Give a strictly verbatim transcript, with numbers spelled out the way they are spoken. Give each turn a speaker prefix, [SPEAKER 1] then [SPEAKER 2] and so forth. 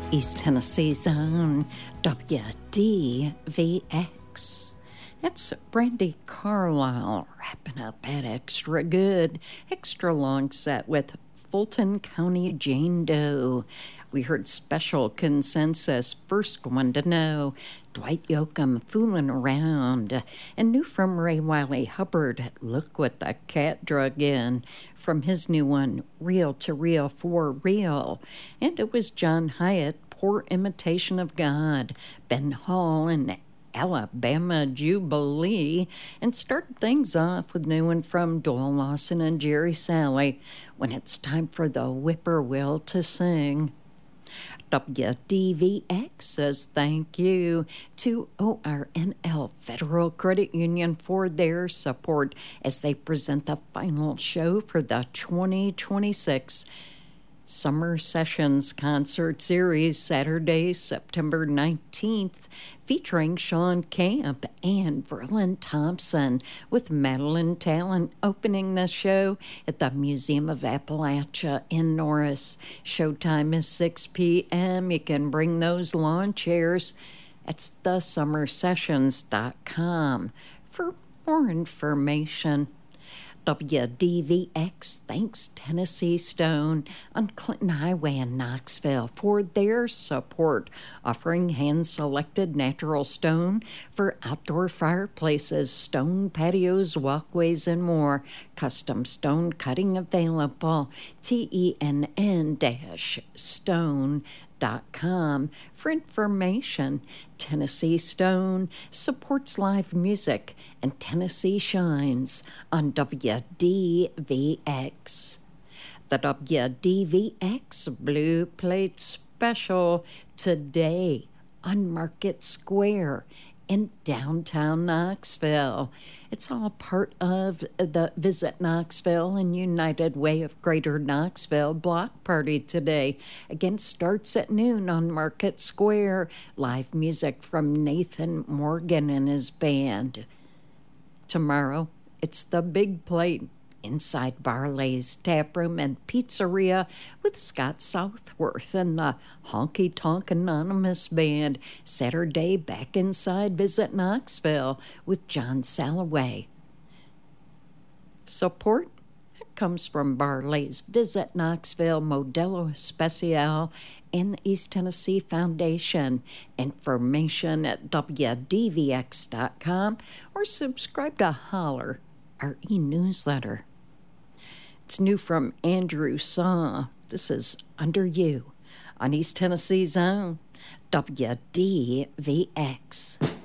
[SPEAKER 1] East Tennessee's own W D V X. It's Brandy Carlisle wrapping up that extra good, extra long set with Fulton County Jane Doe. We heard Special Consensus, First One to Know, Dwight Yoakam, Fooling Around, and new from Ray Wiley Hubbard, Look What the Cat Drug In, from his new one, Real to Real for Real. And it was John Hyatt, Poor Imitation of God, Ben Hall, and Alabama Jubilee, and started things off with new one from Doyle Lawson and Jerry Salley, When It's Time for the Whippoorwill to Sing. W D V X says thank you to O R N L Federal Credit Union for their support as they present the final show for the twenty twenty-six Summer Sessions Concert Series, Saturday, September nineteenth, featuring Sean Camp and Verlin Thompson, with Madeline Talent opening the show at the Museum of Appalachia in Norris. Showtime is six p.m. You can bring those lawn chairs. It's the summer sessions dot com for more information. W D V X thanks Tennessee Stone on Clinton Highway in Knoxville for their support, offering hand-selected natural stone for outdoor fireplaces, stone patios, walkways, and more. Custom stone cutting available. T E N N dash stone dot com for information. Tennessee Stone supports live music, and Tennessee shines on W D V X. The W D V X Blue Plate Special today on Market Square in downtown Knoxville. It's all part of the Visit Knoxville and United Way of Greater Knoxville block party today. Again, starts at noon on Market Square. Live music from Nathan Morgan and his band. Tomorrow, it's the Big Plate inside Barley's Taproom and Pizzeria with Scott Southworth and the Honky Tonk Anonymous Band. Saturday, back inside Visit Knoxville with John Salloway. Support comes from Barley's Visit Knoxville, Modelo Especial, and the East Tennessee Foundation. Information at W D V X dot com or subscribe to Holler, our e-newsletter. It's new from Andrew Saw. This is Under You on East Tennessee's own W D V X.